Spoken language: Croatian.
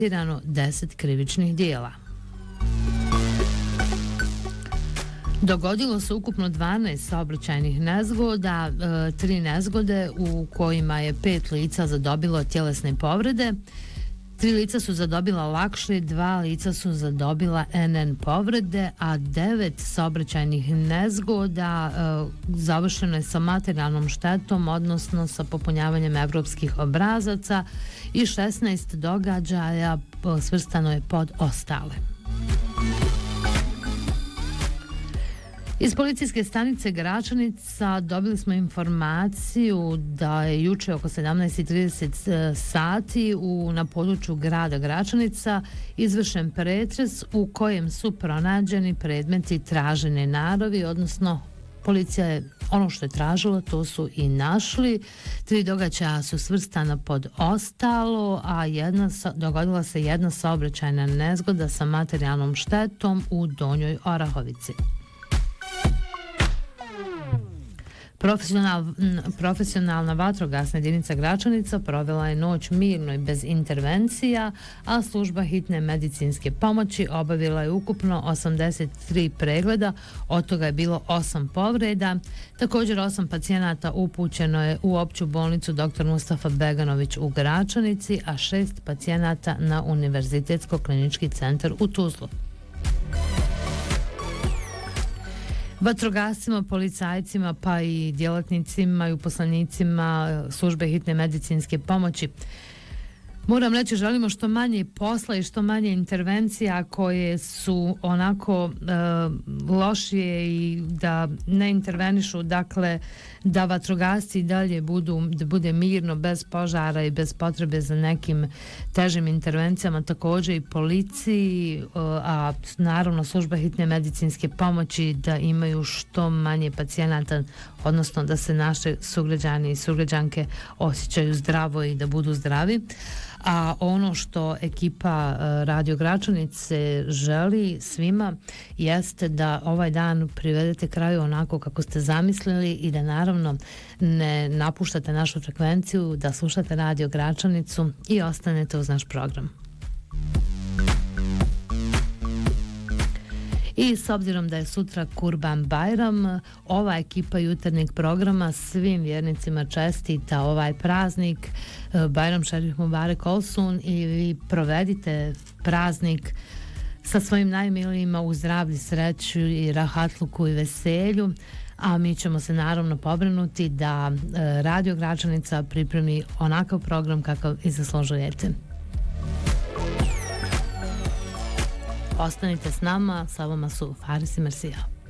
10 krivičnih dijela. Dogodilo se ukupno 12 saobraćajnih nezgoda, 3 nezgode u kojima je 5 lica zadobilo tjelesne povrede, 3 lica su zadobila lakše, 2 lica su zadobila NN povrede, a 9 saobraćajnih nezgoda završeno je sa materijalnom štetom, odnosno sa popunjavanjem evropskih obrazaca, i 16 događaja svrstano je pod ostale. Iz policijske stanice Gračanica dobili smo informaciju da je juče oko 17:30 sati na području grada Gračanica izvršen pretres u kojem su pronađeni predmeti tražene naravi, odnosno policija je ono što je tražilo, to su i našli. 3 događaja su svrstana pod ostalo, a dogodila se jedna saobraćajna nezgoda sa materijalnom štetom u Donjoj Orahovici. Profesionalna vatrogasna jedinica Gračanica provela je noć mirno i bez intervencija, a služba hitne medicinske pomoći obavila je ukupno 83 pregleda, od toga je bilo 8 povreda. Također 8 pacijenata upućeno je u opću bolnicu dr. Mustafa Beganović u Gračanici, a 6 pacijenata na Univerzitetsko-klinički centar u Tuzlu. Vatrogascima, policajcima pa i djelatnicima i uposlenicima službe hitne medicinske pomoći moram reći, želimo što manje posla i što manje intervencija koje su onako lošije i da ne intervenišu, dakle da vatrogasci dalje bude mirno, bez požara i bez potrebe za nekim težim intervencijama, također i policiji, a naravno služba hitne medicinske pomoći da imaju što manje pacijenata, odnosno da se naše sugrađani i sugrađanke osjećaju zdravo i da budu zdravi. A ono što ekipa Radio Gračanice želi svima jeste da ovaj dan privedete kraju onako kako ste zamislili i da naravno ne napuštate našu frekvenciju, da slušate Radio Gračanicu i ostanete uz naš program. I s obzirom da je sutra Kurban Bajram, ova ekipa jutarnjeg programa svim vjernicima čestita ovaj praznik, Bajram Šerif Mubarek Olsun, i vi provedite praznik sa svojim najmilijima u zdravlju, sreću i rahatluku i veselju, a mi ćemo se naravno pobrinuti da Radio Gračanica pripremi onakav program kakav i zaslužujete. Ostanite s nama, sa vama su Faris i Mersija.